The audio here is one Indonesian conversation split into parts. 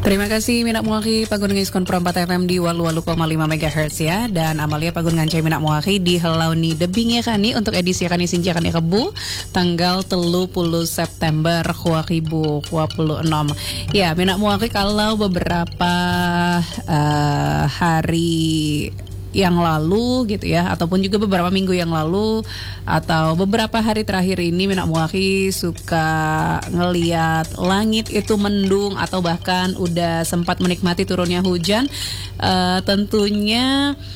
Terima kasih Minak Muaki Pagun Ngiskon Perempat FM di Walu-Walu,5 MHz ya. Dan Amalia Pagun Ngancai Minak Muaki di Helauni Debing ya kani untuk edisi kani sinja kani Rebu tanggal 30 September 2026. Ya Minak Muaki kalau beberapa hari yang lalu gitu ya, ataupun juga beberapa minggu yang lalu atau beberapa hari terakhir ini Minak Muaki suka ngeliat langit itu mendung atau bahkan udah sempat menikmati turunnya hujan. Tentunya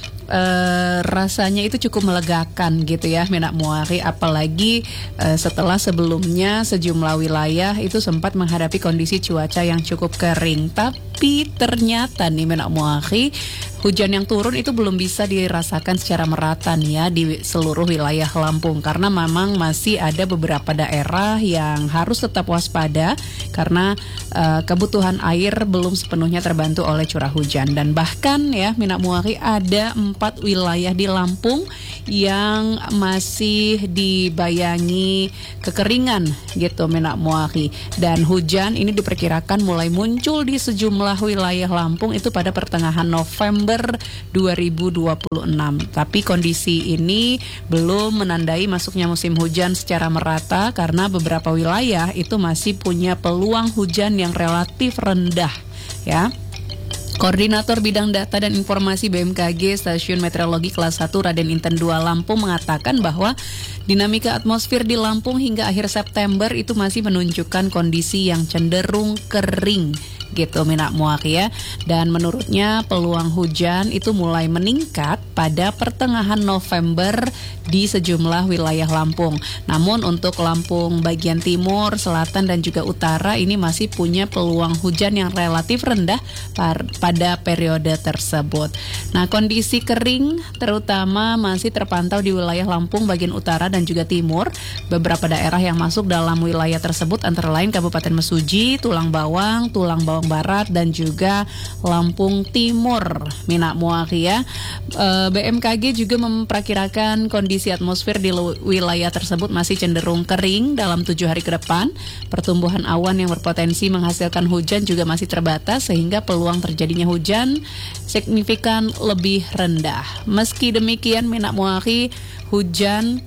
rasanya itu cukup melegakan gitu ya Minak Muaki, apalagi setelah sebelumnya sejumlah wilayah itu sempat menghadapi kondisi cuaca yang cukup kering. Tapi ternyata nih Minak Muaki, hujan yang turun itu belum bisa dirasakan secara merata nih ya di seluruh wilayah Lampung, karena memang masih ada beberapa daerah yang harus tetap waspada karena kebutuhan air belum sepenuhnya terbantu oleh curah hujan. Dan bahkan ya Minak Muaki ada 4 wilayah di Lampung yang masih dibayangi kekeringan gitu Minak Muaki. Dan hujan ini diperkirakan mulai muncul di sejumlah wilayah Lampung itu pada pertengahan November 2026. Tapi kondisi ini belum menandai masuknya musim hujan secara merata karena beberapa wilayah itu masih punya peluang hujan yang relatif rendah ya. Koordinator Bidang Data dan Informasi BMKG Stasiun Meteorologi Kelas 1 Raden Inten II Lampung mengatakan bahwa dinamika atmosfer di Lampung hingga akhir September itu masih menunjukkan kondisi yang cenderung kering gitu Minak Muaki ya. Dan menurutnya peluang hujan itu mulai meningkat pada pertengahan November di sejumlah wilayah Lampung. Namun untuk Lampung bagian timur, selatan dan juga utara ini masih punya peluang hujan yang relatif rendah pada periode tersebut. Nah, kondisi kering terutama masih terpantau di wilayah Lampung bagian utara dan juga timur. Beberapa daerah yang masuk dalam wilayah tersebut antara lain Kabupaten Mesuji, Tulang Bawang Barat dan juga Lampung Timur Minak Muaki ya. BMKG juga memperkirakan kondisi atmosfer di wilayah tersebut masih cenderung kering dalam 7 hari ke depan. Pertumbuhan awan yang berpotensi menghasilkan hujan juga masih terbatas sehingga peluang terjadinya hujan signifikan lebih rendah. Meski demikian Minak Muaki, hujan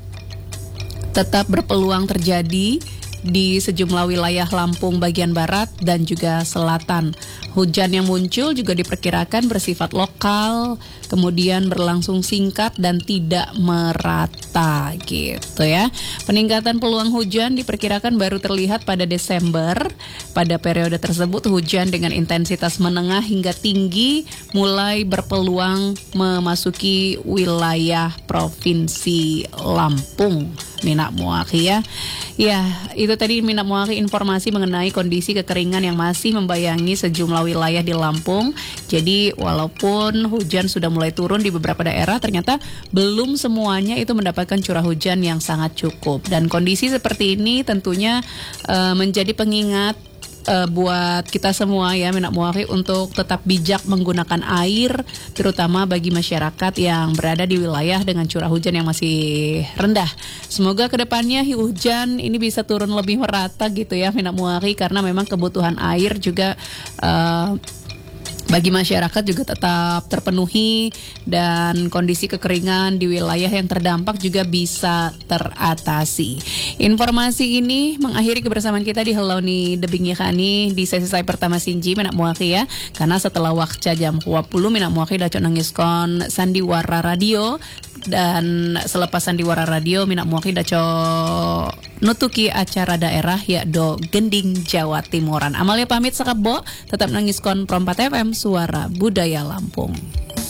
tetap berpeluang terjadi di sejumlah wilayah Lampung bagian barat dan juga selatan. Hujan yang muncul juga diperkirakan bersifat lokal, kemudian berlangsung singkat dan tidak merata gitu ya. Peningkatan peluang hujan diperkirakan baru terlihat pada Desember. Pada periode tersebut hujan dengan intensitas menengah hingga tinggi mulai berpeluang memasuki wilayah Provinsi Lampung Minak Muaki ya. Ya, itu tadi Minak Muaki informasi mengenai kondisi kekeringan yang masih membayangi sejumlah wilayah di Lampung. Jadi walaupun hujan sudah mulai turun di beberapa daerah, ternyata belum semuanya itu mendapatkan curah hujan yang sangat cukup. Dan kondisi seperti ini tentunya menjadi pengingat buat kita semua ya Minak Muaki untuk tetap bijak menggunakan air, terutama bagi masyarakat yang berada di wilayah dengan curah hujan yang masih rendah. Semoga kedepannya hujan ini bisa turun lebih merata gitu ya Minak Muaki, karena memang kebutuhan air juga bagi masyarakat juga tetap terpenuhi dan kondisi kekeringan di wilayah yang terdampak juga bisa teratasi. Informasi ini mengakhiri kebersamaan kita di Helauni Debing Yakani di sesi saya pertama Sinji Minak Muaki ya. Karena setelah waktu jam 20 Minak Muaki dacok nangiskon Sandiwara Radio, dan selepas Sandiwara Radio Minak Muaki dacok nutuki acara daerah yakdo Gending Jawa Timuran. Amalia pamit sakabo, tetap nangiskon Perempat FM Suara Budaya Lampung.